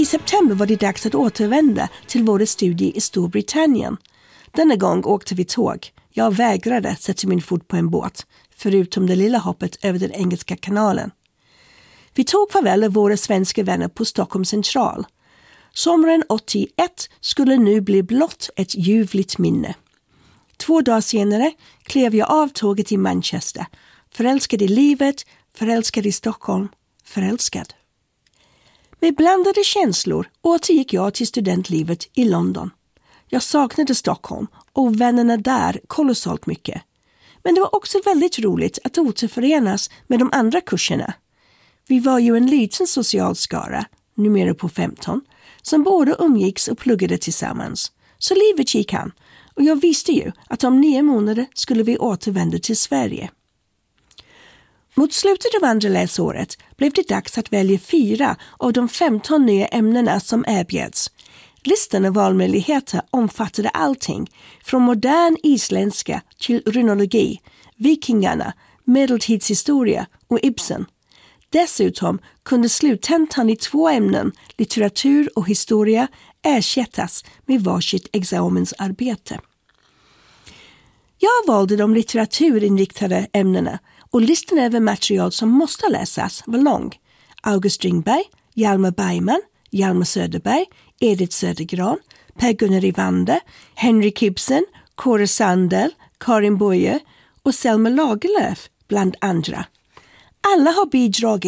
I september var det dags att återvända till våra studier i Storbritannien. Denna gång åkte vi tåg. Jag vägrade sätta min fot på en båt, förutom det lilla hoppet över den engelska kanalen. Vi tog farväl av våra svenska vänner på Stockholm central. Sommaren 81 skulle nu bli blott ett ljuvligt minne. 2 dagar senare klev jag av tåget i Manchester. Förälskad i livet, förälskad i Stockholm, förälskad. Med blandade känslor återgick jag till studentlivet i London. Jag saknade Stockholm och vännerna där kolossalt mycket. Men det var också väldigt roligt att återförenas med de andra kurserna. Vi var ju en liten social skara, numera på 15, som båda umgicks och pluggade tillsammans. Så livet gick an, och jag visste ju att om 9 månader skulle vi återvända till Sverige. Mot slutet av andra läsåret blev det dags att välja 4 av de 15 nya ämnena som erbjöds. Listan av valmöjligheter omfattade allting från modern isländska till runologi, vikingarna, medeltidshistoria och Ibsen. Dessutom kunde sluttentan i 2 ämnen, litteratur och historia, ersättas med varsitt examensarbete. Jag valde de litteraturinriktade ämnena och listan över material som måste läsas var lång. August Strindberg, Hjalmar Bergman, Hjalmar Söderberg, Edith Södergran, Per-Gunnar Evander, Henrik Ibsen, Kåre Sandel, Karin Boye och Selma Lagerlöf bland andra. Alla har bidragit